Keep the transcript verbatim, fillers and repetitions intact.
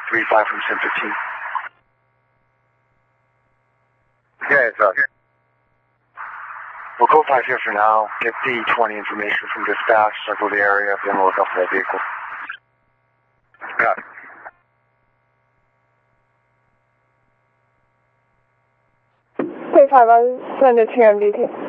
three five from ten fifteen. Yeah, it's up. We'll code five here for now. Get the twenty information from dispatch, circle the area, then we'll look up for that vehicle. Got it. three five, I'll send it to your M D T.